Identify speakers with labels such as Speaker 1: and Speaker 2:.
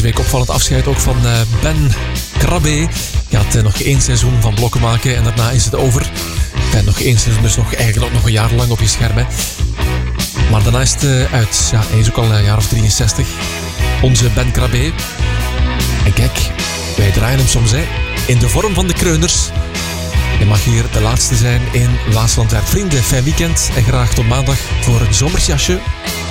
Speaker 1: Deze week opvallend afscheid ook van Ben Krabbe. Gaat nog 1 seizoen van blokken maken en daarna is het over. Nog 1 seizoen, dus eigenlijk ook nog een jaar lang op je scherm. Hè. Maar daarna is het uit. Ja, hij is ook al een jaar of 63. Onze Ben Krabbe. En kijk, wij draaien hem soms in de vorm van de Kreuners. Je mag hier de laatste zijn in Waasland Werkt. Vrienden, fijn weekend en graag tot maandag voor een zomersjasje.